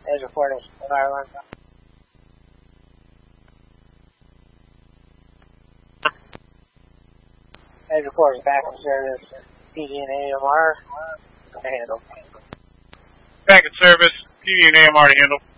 As reported, fire alarm. As reported, backup service, PD and AMR to handle. Backup service, PD and AMR to handle.